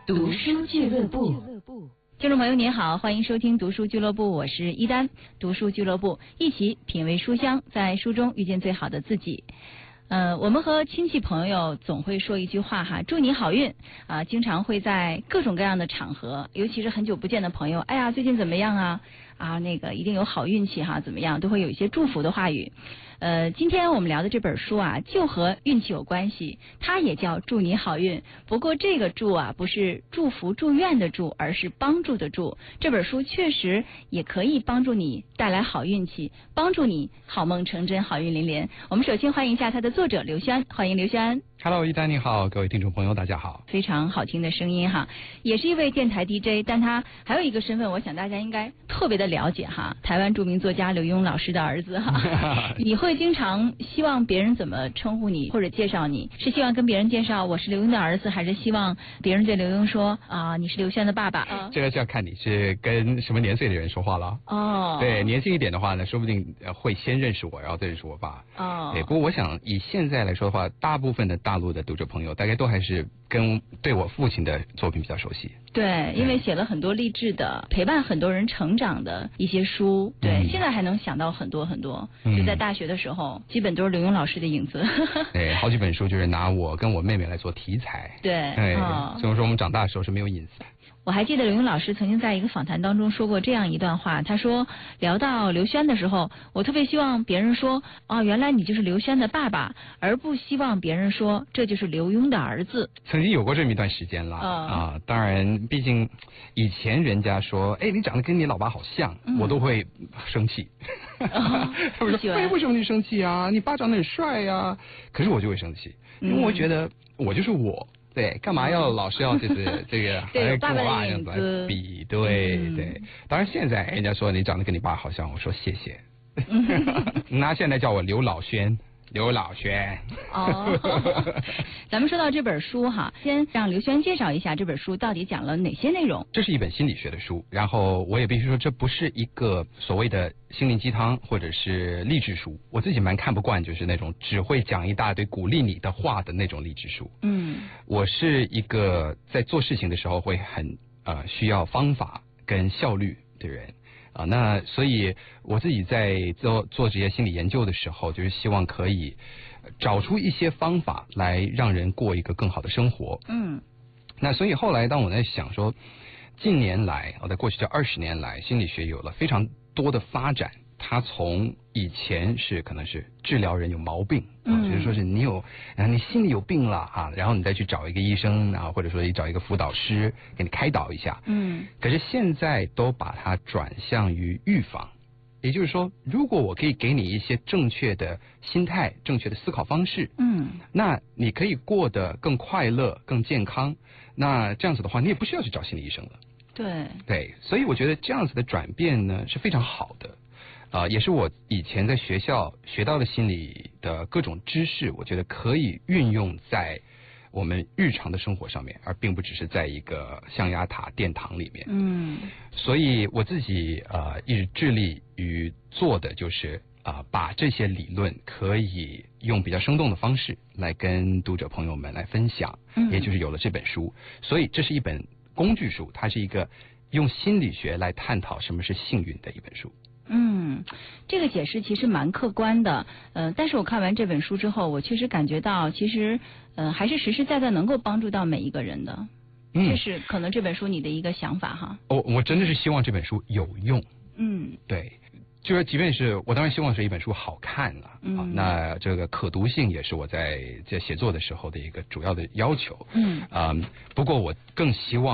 读书俱乐部。听众朋友您好，欢迎收听读书俱乐部，我是一丹。读书俱乐部，一起品味书香，在书中遇见最好的自己。我们和亲戚朋友总会说一句话哈，祝你好运啊，经常会在各种各样的场合，尤其是很久不见的朋友，哎呀，最近怎么样啊？啊，那个一定有好运气哈，怎么样，都会有一些祝福的话语。今天我们聊的这本书啊，就和运气有关系，它也叫祝你好运。不过这个祝啊，不是祝福祝愿的祝，而是帮助的助。这本书确实也可以帮助你带来好运气，帮助你好梦成真，好运连连。我们首先欢迎一下它的作者刘轩，欢迎刘轩。 Hello， 一丹你好，各位听众朋友大家好。 非常好听的声音哈，也是一位电台 DJ， 但他还有一个身份，我想大家应该特别的了解哈，台湾著名作家刘墉老师的儿子哈。你会经常希望别人怎么称呼你或者介绍你？是希望跟别人介绍我是刘墉的儿子，还是希望别人对刘墉说啊你是刘轩的爸爸？ 这个是要看你是跟什么年岁的人说话了。哦，对，年轻一点的话呢，说不定会先认识我，然后再认识我爸。哦，对，不过我想以现在来说的话，大部分的大陆的读者朋友大概都还是对我父亲的作品比较熟悉。 对，因为写了很多励志的、陪伴很多人成长的一些书。对，现在还能想到很多很多。就在大学的时候，基本都是刘墉老师的影子。 对，好几本书就是拿我跟我妹妹来做题材。 对， 所以说我们长大的时候是没有隐私。 我还记得刘墉老师曾经在一个访谈当中说过这样一段话，他说聊到刘轩的时候，我特别希望别人说原来你就是刘轩的爸爸，而不希望别人说这就是刘墉的儿子。 曾经有过这么一段时间了当然毕竟以前人家说你长得跟你老爸好像，我都会生气。他们说为什么你生气啊？你爸长得很帅啊。可是我就会生气，因为我觉得我就是我。对，干嘛要老是要就是这个还跟我爸这样子来比？对对，当然现在人家说你长得跟你爸好像，我说谢谢。那现在叫我刘老轩。刘老轩。 咱们说到这本书哈，先让刘轩介绍一下这本书到底讲了哪些内容。 这是一本心理学的书，然后我也必须说，这不是一个所谓的心灵鸡汤或者是励志书。我自己蛮看不惯，就是那种只会讲一大堆鼓励你的话的那种励志书。我是一个在做事情的时候会很需要方法跟效率的人。那所以我自己在做这些心理研究的时候，就是希望可以找出一些方法来让人过一个更好的生活。那所以后来当我在想说，近年来在过去这20年来，心理学有了非常多的发展。它从以前是可能是治疗人有毛病，就是说是你心里有病了然后你再去找一个医生或者说你找一个辅导师给你开导一下。可是现在都把它转向于预防，也就是说，如果我可以给你一些正确的心态、正确的思考方式，那你可以过得更快乐、更健康。那这样子的话，你也不需要去找心理医生了。对，所以我觉得这样子的转变呢是非常好的。也是我以前在学校学到的心理的各种知识，我觉得可以运用在我们日常的生活上面，而并不只是在一个象牙塔殿堂里面。所以我自己一直致力于做的就是把这些理论可以用比较生动的方式来跟读者朋友们来分享，也就是有了这本书。所以这是一本工具书，它是一个用心理学来探讨什么是幸运的一本书。 这个解释其实蛮客观的，但是我看完这本书之后，我确实感觉到，其实还是实实在在能够帮助到每一个人的。这是可能这本书你的一个想法哈。 我真的是希望这本书有用。对，就是即便是我当然希望是一本书好看了那这个可读性也是我在写作的时候的一个主要的要求。不过我更希望